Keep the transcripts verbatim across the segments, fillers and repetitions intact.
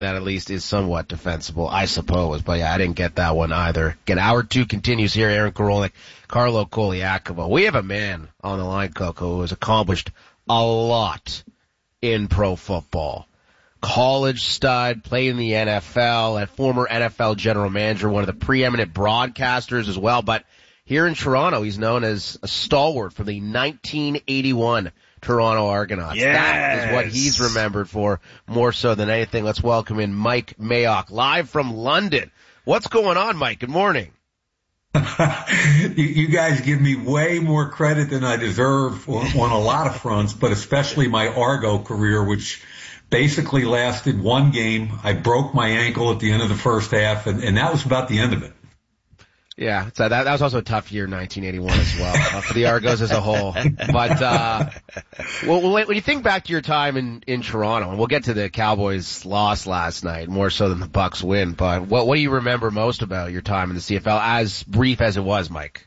that at least is somewhat defensible, I suppose. But yeah, I didn't get that one either. Again, hour two continues here. Aaron Karolnik, Carlo Koliakovo. We have a man on the line, Coco, who has accomplished a lot in pro football. College stud, played in the N F L, a former N F L general manager, one of the preeminent broadcasters as well. But here in Toronto, he's known as a stalwart from the nineteen eighty-one Toronto Argonauts. Yes. That is what he's remembered for more so than anything. Let's welcome in Mike Mayock, live from London. What's going on, Mike? Good morning. you, you guys give me way more credit than I deserve on, on a lot of fronts, but especially my Argo career, which basically lasted one game. I broke my ankle at the end of the first half, and, and that was about the end of it. Yeah, so that, that was also a tough year, nineteen eighty-one as well, uh, for the Argos as a whole. But, uh, well, when you think back to your time in, in Toronto, and we'll get to the Cowboys' loss last night, more so than the Bucks win, but what, what do you remember most about your time in the C F L, as brief as it was, Mike?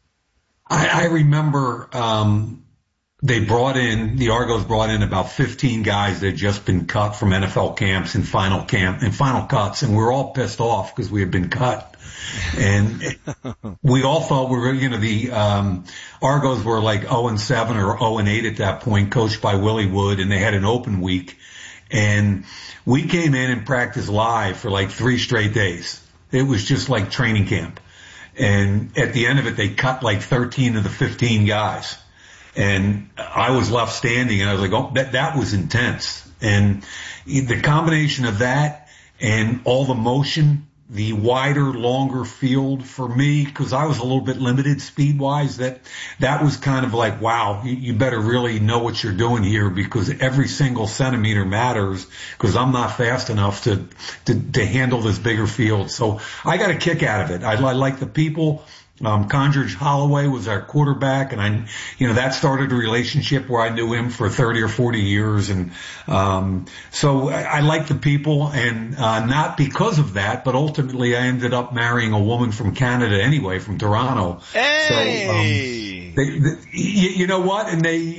I, I remember, um, they brought in, the Argos brought in about fifteen guys that had just been cut from N F L camps and final camp and final cuts, and we were all pissed off because we had been cut. And we all thought we were, you know, the um Argos were like oh and seven or oh and eight at that point, coached by Willie Wood, and they had an open week. And we came in and practiced live for like three straight days. It was just like training camp. And at the end of it, they cut like thirteen of the fifteen guys. And I was left standing, and I was like, oh, that, that was intense. And the combination of that and all the motion, the wider, longer field for me, because I was a little bit limited speed-wise, that that was kind of like, wow, you, you better really know what you're doing here, because every single centimeter matters, because I'm not fast enough to, to, to handle this bigger field. So I got a kick out of it. I, I like the people. Um, Condridge Holloway was our quarterback, and I, you know, that started a relationship where I knew him for thirty or forty years. And, um, so I, I like the people, and, uh, not because of that, but ultimately I ended up marrying a woman from Canada anyway, from Toronto. Hey! So, um, they, they, you, you know what? And they,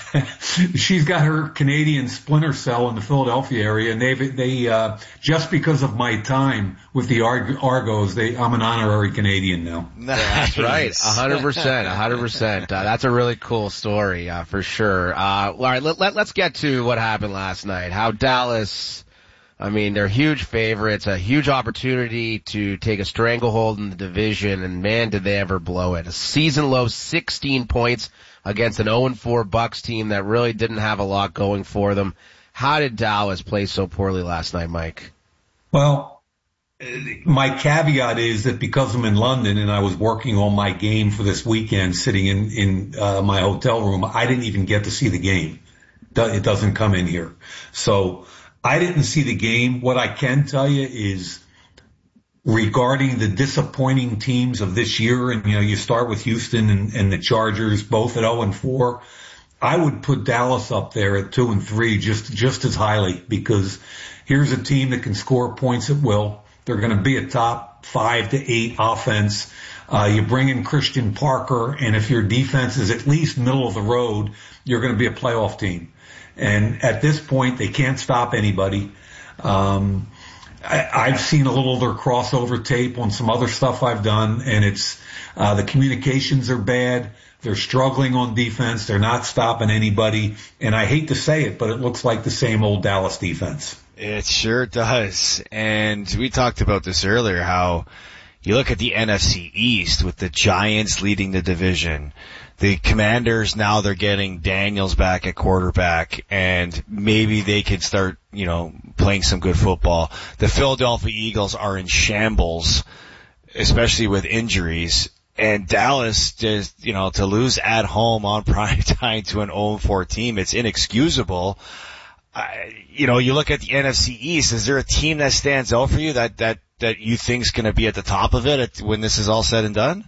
she's got her Canadian splinter cell in the Philadelphia area, and they, they, uh, just because of my time with the Ar- Argos, they, I'm an honorary Canadian now. That's right. A hundred percent. A hundred percent. That's a really cool story, uh, for sure. Uh, all right. Let, let, let's get to what happened last night. How Dallas, I mean, they're huge favorites, a huge opportunity to take a stranglehold in the division, and man, did they ever blow it. A season low sixteen points against an oh and four Bucks team that really didn't have a lot going for them. How did Dallas play so poorly last night, Mike? Well, my caveat is that because I'm in London and I was working on my game for this weekend, sitting in, in, uh, my hotel room, I didn't even get to see the game. It doesn't come in here. So I didn't see the game. What I can tell you is, regarding the disappointing teams of this year, and, you know, you start with Houston and, and the Chargers, both at oh and four, I would put Dallas up there at two and three just, just as highly, because here's a team that can score points at will. They're going to be a top five to eight offense. Uh, you bring in Christian Parker, and if your defense is at least middle of the road, you're going to be a playoff team. And at this point, they can't stop anybody. Um, I, I've seen a little of their crossover tape on some other stuff I've done, and it's, uh, the communications are bad. They're struggling on defense. They're not stopping anybody. And I hate to say it, but it looks like the same old Dallas defense. It sure does. And we talked about this earlier, how you look at the N F C East with the Giants leading the division. The Commanders, now they're getting Daniels back at quarterback, and maybe they could start, you know, playing some good football. The Philadelphia Eagles are in shambles, especially with injuries. And Dallas, just, you know, to lose at home on prime time to an oh and four team, it's inexcusable. I, you know, you look at the N F C East, is there a team that stands out for you that, that, that you think's going to be at the top of it at, when this is all said and done?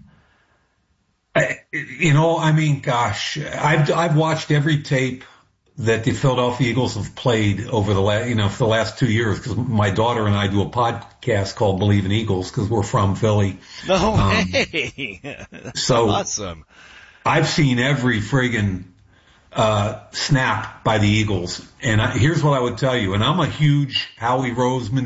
I, you know, I mean, gosh, I've, I've watched every tape that the Philadelphia Eagles have played over the last, you know, for the last two years, because my daughter and I do a podcast called Believe in Eagles, because we're from Philly. No um, way. So awesome. I've seen every friggin' uh, snap by the Eagles. And I, here's what I would tell you. And I'm a huge Howie Roseman